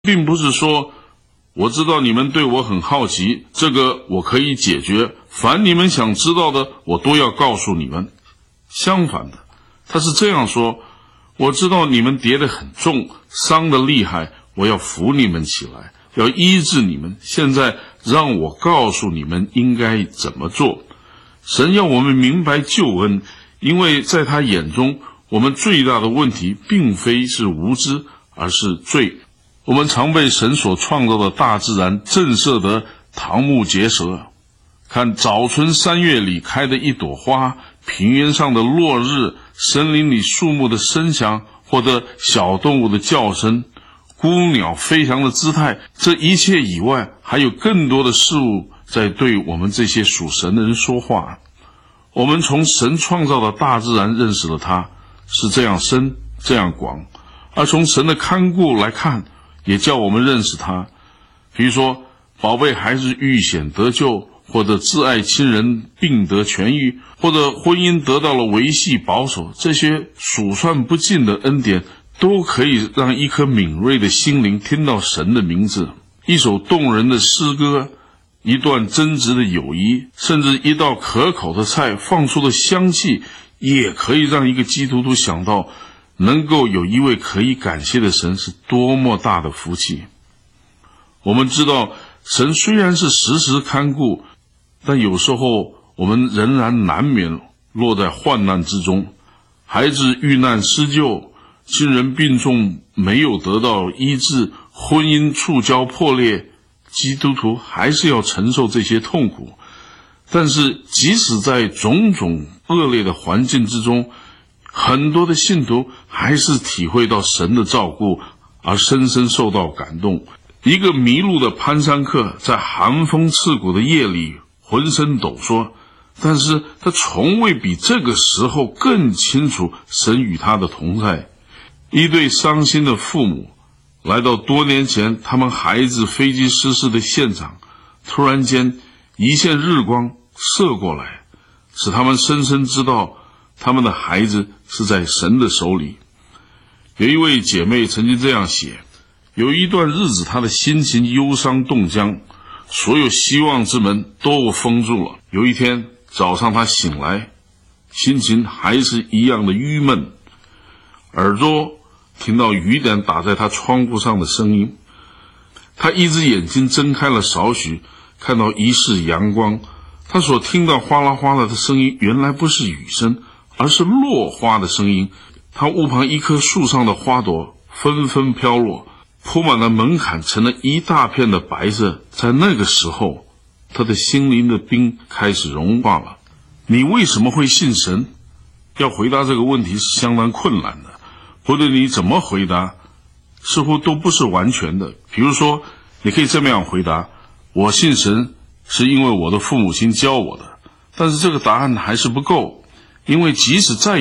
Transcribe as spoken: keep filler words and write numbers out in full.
并不是说我知道你们对我很好奇，这个我可以解决，凡你们想知道的我都要告诉你们。相反的，他是这样说，我知道你们跌得很重，伤得厉害，我要扶你们起来，要医治你们，现在让我告诉你们应该怎么做。神要我们明白救恩，因为在他眼中，我们最大的问题并非是无知，而是罪。我们常被神所创造的大自然震慑得瞠目结舌，看早春三月里开的一朵花，平原上的落日，森林里树木的声响，或者小动物的叫声，孤鸟飞翔的姿态，这一切以外，还有更多的事物在对我们这些属神的人说话。我们从神创造的大自然认识了它，是这样深，这样广，而从神的看顾来看，也叫我们认识他。比如说，宝贝孩子遇险得救，或者挚爱亲人病得痊愈，或者婚姻得到了维系保守，这些数算不尽的恩典，都可以让一颗敏锐的心灵听到神的名字。一首动人的诗歌，一段真挚的友谊，甚至一道可口的菜放出的香气，也可以让一个基督徒想到能够有一位可以感谢的神是多么大的福气。我们知道神虽然是时时看顾，但有时候我们仍然难免落在患难之中，孩子遇难失救，亲人病重没有得到医治，婚姻触礁破裂，基督徒还是要承受这些痛苦。但是即使在种种恶劣的环境之中，很多的信徒还是体会到神的照顾，而深深受到感动。一个迷路的攀山客在寒风刺骨的夜里浑身抖擞，但是他从未比这个时候更清楚神与他的同在。一对伤心的父母来到多年前他们孩子飞机失事的现场，突然间一线日光射过来，使他们深深知道他们的孩子是在神的手里。有一位姐妹曾经这样写，有一段日子她的心情忧伤冻僵，所有希望之门都封住了。有一天早上她醒来，心情还是一样的郁闷，耳朵听到雨点打在她窗户上的声音。她一只眼睛睁开了少许，看到一室阳光，她所听到哗啦哗啦的声音原来不是雨声，而是落花的声音。他屋旁一棵树上的花朵纷纷飘落，铺满了门槛，成了一大片的白色。在那个时候，他的心灵的冰开始融化了。你为什么会信神？要回答这个问题是相当困难的，不论你怎么回答，似乎都不是完全的。比如说，你可以这么样回答，我信神是因为我的父母亲教我的，但是这个答案还是不够，因为即使再